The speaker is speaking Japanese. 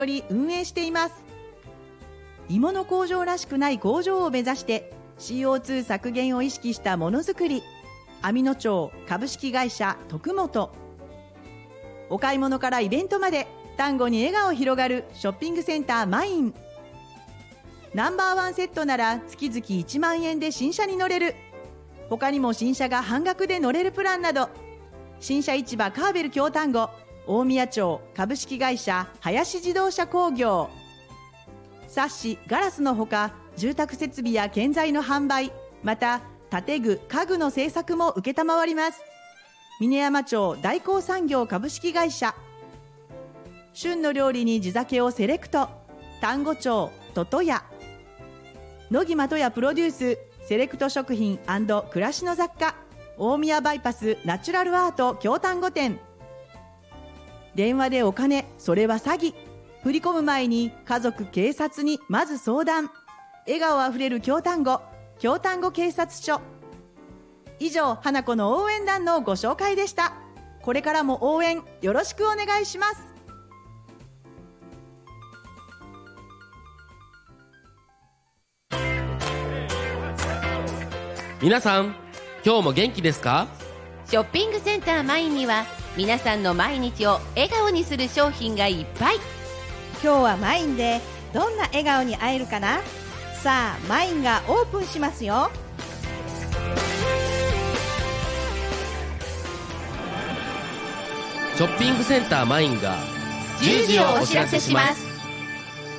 より運営しています。芋の工場らしくない工場を目指して CO2 削減を意識したものづくり、網野町株式会社徳本。お買い物からイベントまで丹後に笑顔広がるショッピングセンターマイン。ナンバーワンセットなら月々1万円で新車に乗れる。他にも新車が半額で乗れるプランなど、新車市場カーベル京丹後大宮町株式会社林自動車工業。サッシガラスのほか住宅設備や建材の販売、また建具家具の製作も承ります。峰山町大光産業株式会社。旬の料理に地酒をセレクト、丹後町ととや。野木まとやプロデュースセレクト食品&暮らしの雑貨、大宮バイパスナチュラルアート京丹後店。電話でお金、それは詐欺。振り込む前に家族警察にまず相談。笑顔あふれる京丹後警察署。以上、花子の応援団のご紹介でした。これからも応援よろしくお願いします。 皆さん、今日も元気ですか？ ショッピングセンターマインには皆さんの毎日を笑顔にする商品がいっぱい。 今日はマインでどんな笑顔に会えるかな。さあ、マインがオープンしますよ。 ショッピングセンターマインが 10時をお知らせします。